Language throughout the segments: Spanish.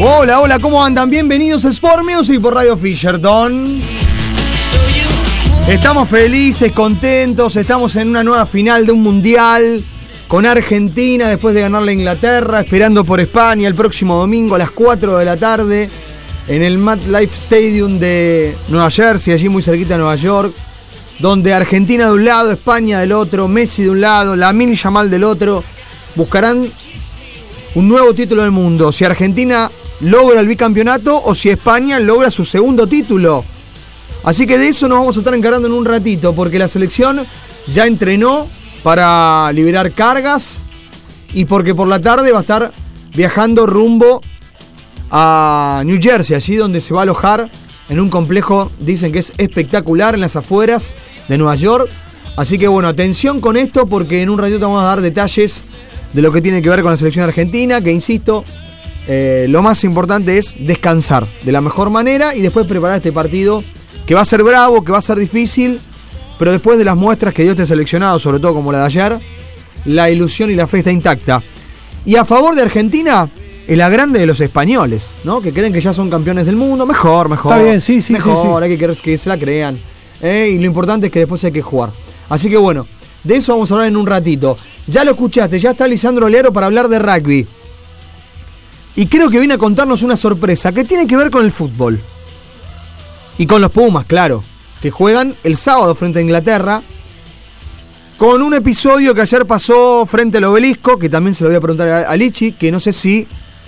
Hola, hola, ¿cómo andan? Bienvenidos a Sport Music por Radio Fisherton. Estamos felices, contentos, estamos en una nueva final de un mundial con Argentina después de ganarle a Inglaterra, esperando por España el próximo domingo a las 4 de la tarde en el MetLife Stadium de Nueva Jersey, allí muy cerquita de Nueva York, donde Argentina de un lado, España del otro, Messi de un lado, Lamine Yamal del otro, buscarán un nuevo título del mundo. Si Argentina logra el bicampeonato o si España logra su segundo título. Así que de eso nos vamos a estar encarando en un ratito, porque la selección ya entrenó para liberar cargas y porque por la tarde va a estar viajando rumbo a New Jersey, allí donde se va a alojar en un complejo, dicen que es espectacular, en las afueras de Nueva York. Así que bueno, atención con esto, porque en un ratito vamos a dar detalles de lo que tiene que ver con la selección argentina, que insisto, lo más importante es descansar de la mejor manera y después preparar este partido, que va a ser bravo, que va a ser difícil, pero después de las muestras que dio este seleccionado, sobre todo como la de ayer, la ilusión y la fe está intacta. Y a favor de Argentina, el agrande de los españoles, ¿no? Que creen que ya son campeones del mundo. Mejor. Está bien, sí. Mejor, hay que se la crean. Y lo importante es que después hay que jugar. Así que bueno, de eso vamos a hablar en un ratito. Ya lo escuchaste, ya está Lisandro Learo para hablar de rugby. Y creo que viene a contarnos una sorpresa que tiene que ver con el fútbol. Y con los Pumas, claro, que juegan el sábado frente a Inglaterra, con un episodio que ayer pasó frente al Obelisco, que también se lo voy a preguntar a Lichi, que no sé si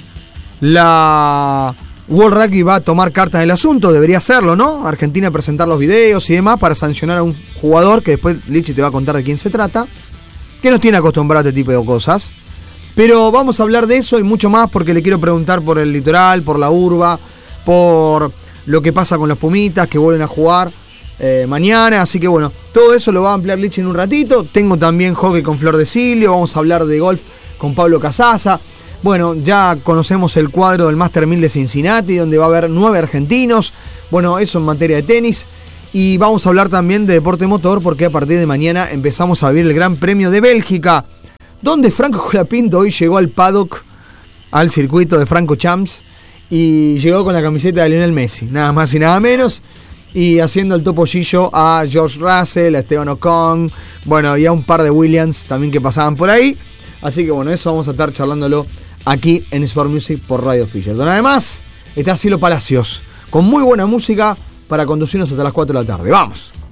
la World Rugby va a tomar cartas en el asunto, debería hacerlo, ¿no? Argentina presentar los videos y demás para sancionar a un jugador, que después Lichi te va a contar de quién se trata, que nos tiene acostumbrado a este tipo de cosas. Pero vamos a hablar de eso y mucho más, porque le quiero preguntar por el litoral, por la urba, por lo que pasa con los Pumitas, que vuelven a jugar mañana. Así que bueno, todo eso lo va a ampliar Lichi en un ratito. Tengo también hockey con Flor de Silio, vamos a hablar de golf con Pablo Casaza. Bueno, ya conocemos el cuadro del Master 1000 de Cincinnati, donde va a haber 9 argentinos. Bueno, eso en materia de tenis. Y vamos a hablar también de deporte motor, porque a partir de mañana empezamos a vivir el Gran Premio de Bélgica, donde Franco Colapinto hoy llegó al paddock, al circuito de Franco Champs, y llegó con la camiseta de Lionel Messi, nada más y nada menos, y haciendo el topollillo a George Russell, a Esteban Ocon, bueno, y a un par de Williams también que pasaban por ahí. Así que bueno, eso vamos a estar charlándolo aquí en Sport Music por Radio Fisherton. Además, está Cielo Palacios, con muy buena música para conducirnos hasta las 4 de la tarde. ¡Vamos!